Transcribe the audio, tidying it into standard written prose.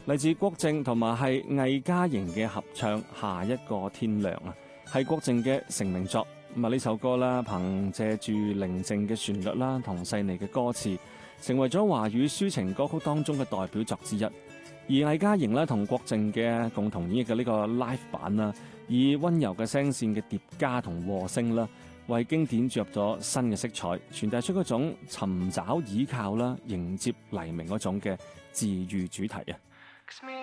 嚟自郭靖同埋係魏嘉瑩嘅合唱《下一個天亮》啊，係郭靖嘅成名作。咁啊呢首歌啦，憑借住寧靜嘅旋律啦同細膩嘅歌詞，成為咗華語抒情歌曲當中嘅代表作之一。而魏嘉瑩咧同郭靖嘅共同演繹嘅呢個 live 版啦，以溫柔嘅聲線嘅疊加同和聲啦，為經典注入咗新嘅色彩，傳遞出嗰種尋找倚靠啦、迎接黎明嗰種嘅治癒主題啊！